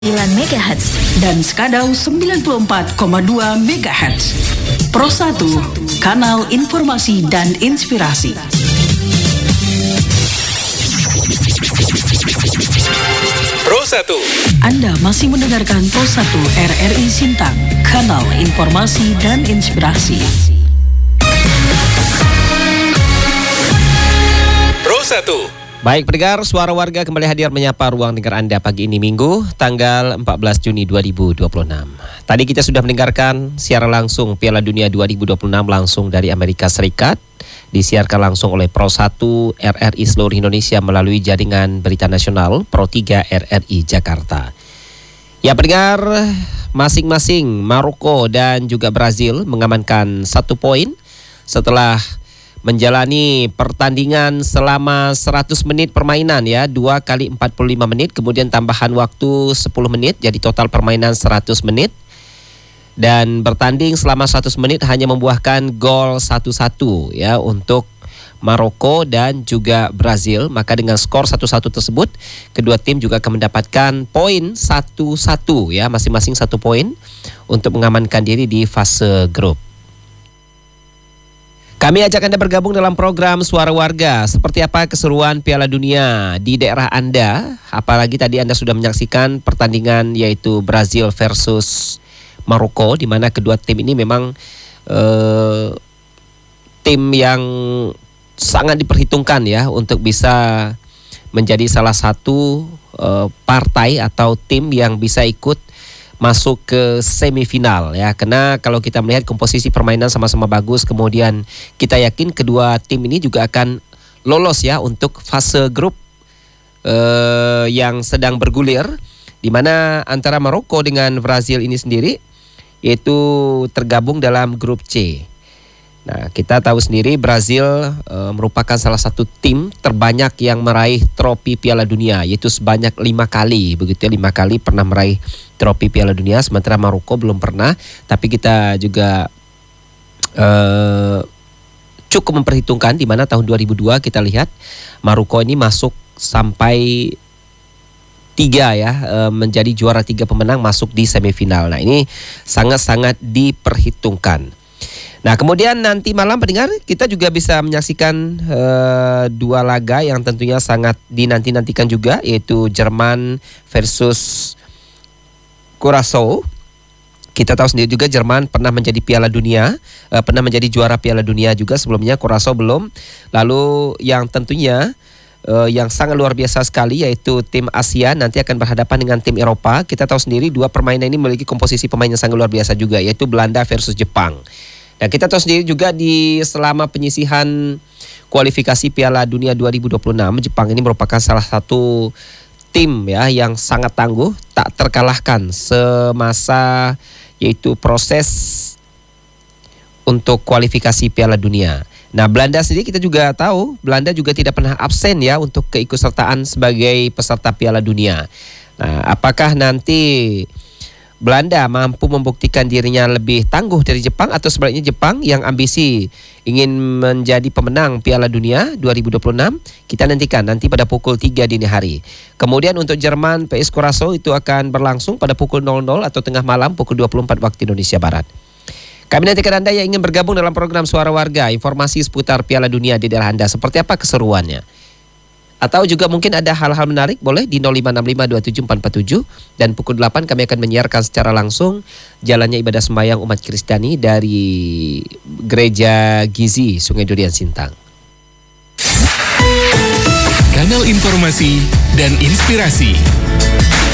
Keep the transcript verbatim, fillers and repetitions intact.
sembilan megahertz dan Skadau sembilan puluh empat koma dua megahertz. Pro satu, kanal informasi dan inspirasi. Pro satu. Anda masih mendengarkan Pro satu R R I Sintang, kanal informasi dan inspirasi. Pro satu. Baik pendengar, Suara Warga kembali hadir menyapa ruang dengar Anda pagi ini Minggu, tanggal empat belas Juni dua ribu dua puluh enam. Tadi kita sudah mendengarkan siaran langsung Piala Dunia dua ribu dua puluh enam langsung dari Amerika Serikat. Disiarkan langsung oleh Pro satu R R I seluruh Indonesia melalui jaringan berita nasional Pro tiga R R I Jakarta. Ya pendengar, masing-masing Maroko dan juga Brazil mengamankan satu poin setelah menjalani pertandingan selama seratus menit permainan ya, dua kali empat puluh lima menit, kemudian tambahan waktu sepuluh menit, jadi total permainan seratus menit. Dan bertanding selama seratus menit hanya membuahkan gol satu satu ya untuk Maroko dan juga Brazil. Maka dengan skor satu satu tersebut, kedua tim juga akan mendapatkan poin satu satu ya, masing-masing satu poin untuk mengamankan diri di fase grup. Kami ajak Anda bergabung dalam program Suara Warga. Seperti apa keseruan Piala Dunia di daerah Anda? Apalagi tadi Anda sudah menyaksikan pertandingan yaitu Brazil versus Maroko, di mana kedua tim ini memang eh, tim yang sangat diperhitungkan ya untuk bisa menjadi salah satu eh, partai atau tim yang bisa ikut masuk ke semifinal ya, karena kalau kita melihat komposisi permainan sama-sama bagus, kemudian kita yakin kedua tim ini juga akan lolos ya untuk fase grup eh, yang sedang bergulir, di mana antara Maroko dengan Brazil ini sendiri yaitu tergabung dalam grup C. Nah, kita tahu sendiri Brazil e, merupakan salah satu tim terbanyak yang meraih trofi Piala Dunia, yaitu sebanyak lima kali, begitu ya, lima kali pernah meraih trofi Piala Dunia, sementara Maroko belum pernah. Tapi kita juga e, cukup memperhitungkan, di mana tahun dua ribu dua kita lihat Maroko ini masuk sampai tiga ya, e, menjadi juara tiga pemenang masuk di semifinal. Nah, ini sangat-sangat diperhitungkan. Nah, kemudian nanti malam pendengar kita juga bisa menyaksikan uh, dua laga yang tentunya sangat dinanti-nantikan juga, yaitu Jerman versus Curaçao. Kita tahu sendiri juga Jerman pernah menjadi Piala Dunia, uh, pernah menjadi juara Piala Dunia juga sebelumnya, Curaçao belum. Lalu yang tentunya uh, yang sangat luar biasa sekali yaitu tim Asia nanti akan berhadapan dengan tim Eropa. Kita tahu sendiri dua permainan ini memiliki komposisi pemain yang sangat luar biasa juga, yaitu Belanda versus Jepang. Nah, kita tahu sendiri juga di selama penyisihan kualifikasi Piala Dunia dua ribu dua puluh enam, Jepang ini merupakan salah satu tim ya yang sangat tangguh, tak terkalahkan semasa yaitu proses untuk kualifikasi Piala Dunia. Nah, Belanda sendiri kita juga tahu, Belanda juga tidak pernah absen ya untuk keikutsertaan sebagai peserta Piala Dunia. Nah, apakah nanti Belanda mampu membuktikan dirinya lebih tangguh dari Jepang, atau sebaliknya Jepang yang ambisi ingin menjadi pemenang Piala Dunia dua ribu dua puluh enam? Kita nantikan nanti pada pukul tiga dini hari. Kemudian untuk Jerman V S Curaçao itu akan berlangsung pada pukul nol nol atau tengah malam pukul dua puluh empat waktu Indonesia Barat. Kami nantikan Anda yang ingin bergabung dalam program Suara Warga, informasi seputar Piala Dunia di daerah Anda. Seperti apa keseruannya? Atau juga mungkin ada hal-hal menarik, boleh di nol lima enam lima dua tujuh empat empat tujuh. Dan pukul delapan kami akan menyiarkan secara langsung jalannya ibadah sembahyang umat Kristiani dari Gereja Gizi Sungai Durian Sintang. Kanal informasi dan inspirasi